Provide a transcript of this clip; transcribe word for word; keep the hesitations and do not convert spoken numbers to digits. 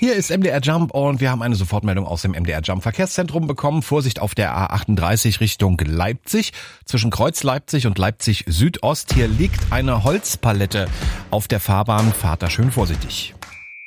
Hier ist M D R Jump und wir haben eine Sofortmeldung aus dem M D R Jump Verkehrszentrum bekommen. Vorsicht auf der A achtunddreißig Richtung Leipzig. Zwischen Kreuz Leipzig und Leipzig Südost. Hier liegt eine Holzpalette auf der Fahrbahn. Fahrt da schön vorsichtig.